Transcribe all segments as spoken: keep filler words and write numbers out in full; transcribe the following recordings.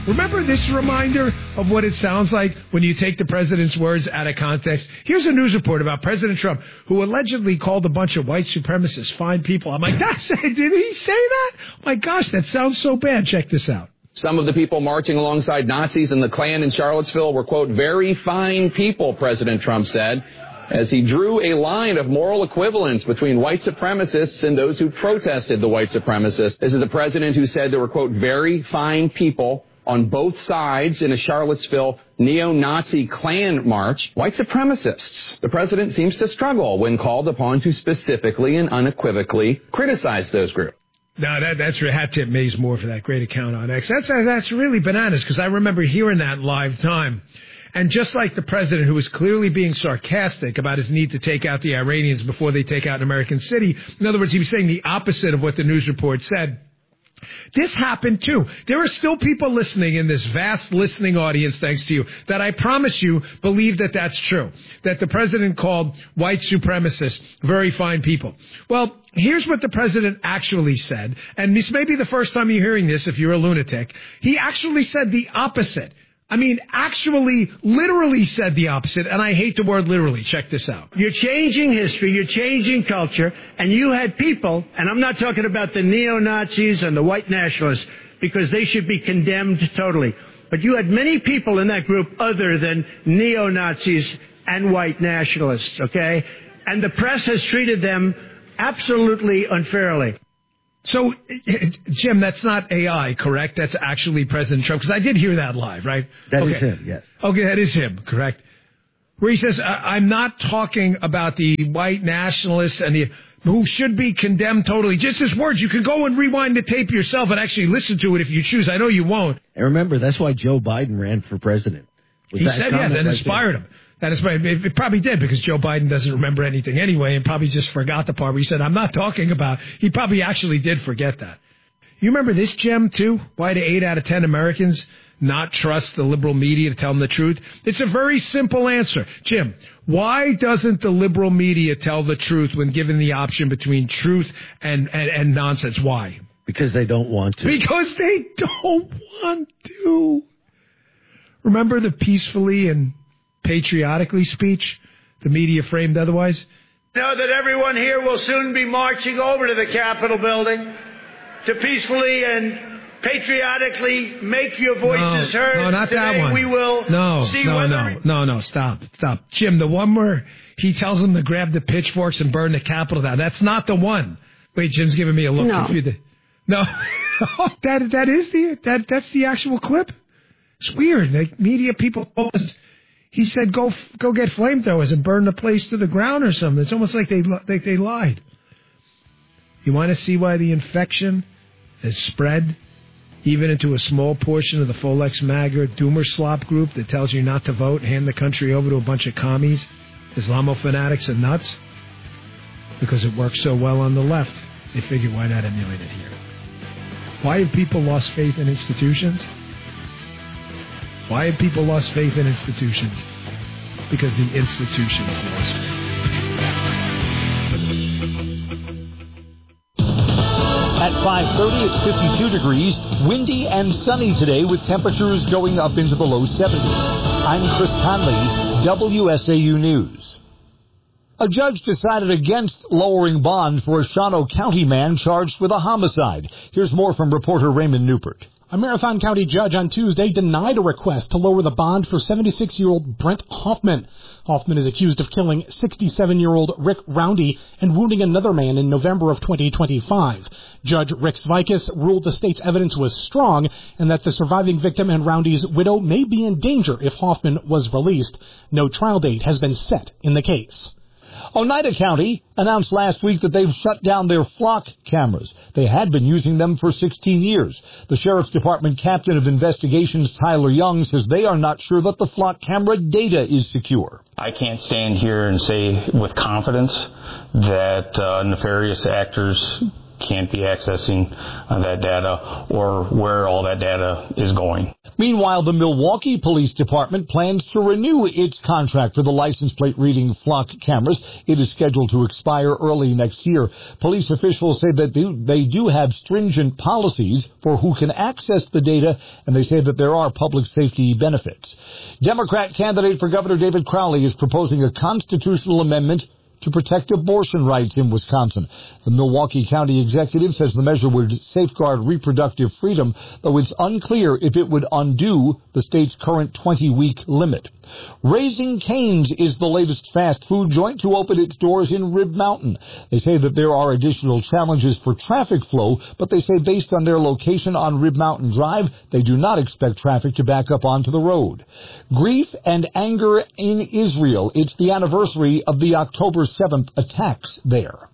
Remember this reminder of what it sounds like when you take the president's words out of context? Here's a news report about President Trump, who allegedly called a bunch of white supremacists fine people. I'm like, that's, did he say that? My gosh, that sounds so bad. Check this out. Some of the people marching alongside Nazis in the Klan in Charlottesville were, quote, very fine people, President Trump said, as he drew a line of moral equivalence between white supremacists and those who protested the white supremacists. This is a president who said there were, quote, very fine people on both sides in a Charlottesville neo-Nazi Klan march. White supremacists. The president seems to struggle when called upon to specifically and unequivocally criticize those groups. No, that, that's hat tip Mays Moore for that great account on X. That's, that's really bananas, because I remember hearing that live time. And just like the president, who was clearly being sarcastic about his need to take out the Iranians before they take out an American city, in other words, he was saying the opposite of what the news report said. This happened, too. There are still people listening in this vast listening audience, thanks to you, that I promise you believe that that's true, that the president called white supremacists very fine people. Well, here's what the president actually said, and this may be the first time you're hearing this if you're a lunatic. He actually said the opposite. I mean, actually, literally said the opposite, and I hate the word literally. Check this out. You're changing history, you're changing culture, and you had people, and I'm not talking about the neo-Nazis and the white nationalists, because they should be condemned totally, but you had many people in that group other than neo-Nazis and white nationalists, okay? And the press has treated them absolutely unfairly. So, Jim, that's not A I, correct? That's actually President Trump, because I did hear that live, right? That okay. is him, yes. Okay, that is him, correct? Where he says, I'm not talking about the white nationalists and the who should be condemned totally. Just his words. You can go and rewind the tape yourself and actually listen to it if you choose. I know you won't. And remember, that's why Joe Biden ran for president. Was he said, yeah, that right inspired there? him. That is right. It, it probably did, because Joe Biden doesn't remember anything anyway and probably just forgot the part where he said, I'm not talking about. He probably actually did forget that. You remember this, Jim, too? Why do eight out of ten Americans not trust the liberal media to tell them the truth? It's a very simple answer. Jim, why doesn't the liberal media tell the truth when given the option between truth and, and, and nonsense? Why? Because they don't want to. Because they don't want to. Remember the peacefully and patriotically speech the media framed otherwise? Know that everyone here will soon be marching over to the Capitol building to peacefully and patriotically make your voices no, heard. No, not Today that one. We will no, see no, whether... no, no, no, stop, stop. Jim, the one where he tells them to grab the pitchforks and burn the Capitol down, that's not the one. Wait, Jim's giving me a look. No. No, that, that is the, that, that's the actual clip? It's weird. Like, media people told us, he said, go go get flamethrowers and burn the place to the ground or something. It's almost like they like they lied. You want to see why the infection has spread even into a small portion of the Folex MAGA Doomer Slop group that tells you not to vote, hand the country over to a bunch of commies, Islamo fanatics and nuts? Because it works so well on the left, they figure, why not emulate it here? Why have people lost faith in institutions? Why have people lost faith in institutions? Because the institutions lost faith. At five thirty, it's fifty-two degrees, windy and sunny today with temperatures going up into the low seventies. I'm Chris Conley, W S A U News. A judge decided against lowering bond for a Shawano County man charged with a homicide. Here's more from reporter Raymond Newport. A Marathon County judge on Tuesday denied a request to lower the bond for seventy-six-year-old Brent Hoffman. Hoffman is accused of killing sixty-seven-year-old Rick Roundy and wounding another man in November of twenty twenty-five. Judge Rick Zvikis ruled the state's evidence was strong and that the surviving victim and Roundy's widow may be in danger if Hoffman was released. No trial date has been set in the case. Oneida County announced last week that they've shut down their flock cameras. They had been using them for sixteen years. The Sheriff's Department Captain of Investigations, Tyler Young, says they are not sure that the flock camera data is secure. I can't stand here and say with confidence that uh, nefarious actors can't be accessing uh, that data or where all that data is going. Meanwhile, the Milwaukee Police Department plans to renew its contract for the license plate reading flock cameras. It is scheduled to expire early next year. Police officials say that they do have stringent policies for who can access the data, and they say that there are public safety benefits. Democrat candidate for Governor David Crowley is proposing a constitutional amendment to protect abortion rights in Wisconsin. The Milwaukee County executive says the measure would safeguard reproductive freedom, though it's unclear if it would undo the state's current twenty-week limit. Raising Cane's is the latest fast food joint to open its doors in Rib Mountain. They say that there are additional challenges for traffic flow, but they say based on their location on Rib Mountain Drive, they do not expect traffic to back up onto the road. Grief and anger in Israel. It's the anniversary of the October seventh attacks there.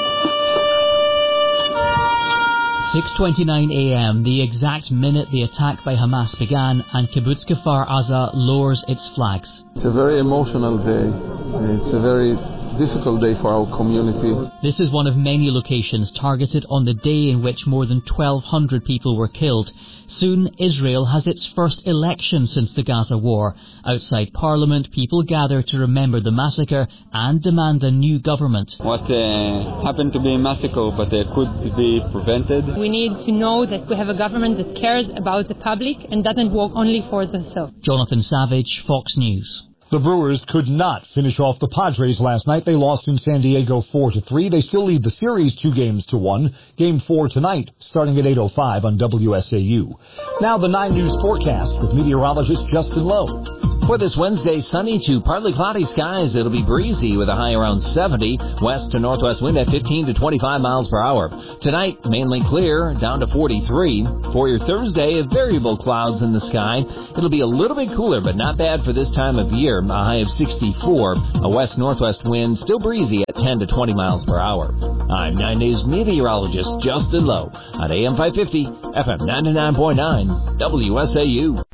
six twenty-nine a.m., the exact minute the attack by Hamas began, and Kibbutz Kfar Aza lowers its flags. It's a very emotional day. It's a very difficult day for our community. This is one of many locations targeted on the day in which more than twelve hundred people were killed. Soon, Israel has its first election since the Gaza war. Outside Parliament, people gather to remember the massacre and demand a new government. What uh, happened to be a massacre, but it could be prevented. We need to know that we have a government that cares about the public and doesn't work only for themselves. Jonathan Savage, Fox News. The Brewers could not finish off the Padres last night. They lost in San Diego four to three. They still lead the series two games to one. Game four tonight, starting at eight oh five on W S A U. Now the nine News forecast with meteorologist Justin Lowe. For this Wednesday, sunny to partly cloudy skies. It'll be breezy with a high around seventy. West to northwest wind at fifteen to twenty-five miles per hour. Tonight, mainly clear, down to forty-three. For your Thursday, variable clouds in the sky. It'll be a little bit cooler, but not bad for this time of year. A high of sixty-four. A west-northwest wind, still breezy at ten to twenty miles per hour. I'm nine News meteorologist Justin Lowe on A M five fifty, F M ninety-nine point nine, W S A U.